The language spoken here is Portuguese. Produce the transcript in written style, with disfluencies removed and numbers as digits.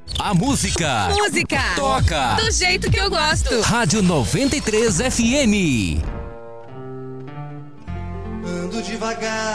A música. Música. Toca. Do jeito que eu gosto. Rádio 93 FM. Ando devagar.